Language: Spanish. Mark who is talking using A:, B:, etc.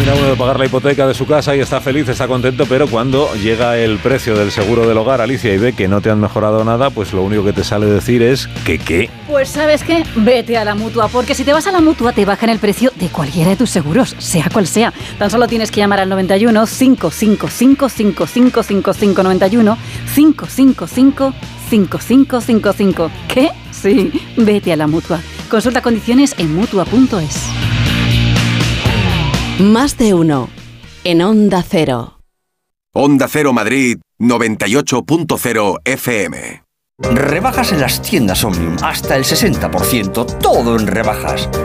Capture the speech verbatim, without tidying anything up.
A: termina uno de pagar la hipoteca de su casa y está feliz, está contento, pero cuando llega el precio del seguro del hogar, Alicia, y ve que no te han mejorado nada, pues lo único que te sale decir es que ¿qué?
B: Pues ¿sabes qué? Vete a la Mutua, porque si te vas a la Mutua te bajan el precio de cualquiera de tus seguros, sea cual sea. Tan solo tienes que llamar al noventa y uno, cinco cinco cinco, cinco cinco cinco cinco, noventa y uno, cinco cinco cinco, cinco cinco cinco cinco. ¿Qué? Sí, vete a la Mutua. Consulta condiciones en mutua punto es.
C: Más de uno en Onda Cero.
D: Onda Cero Madrid noventa y ocho punto cero F M.
E: Rebajas en las tiendas Omnium, hasta el sesenta por ciento, todo en rebajas.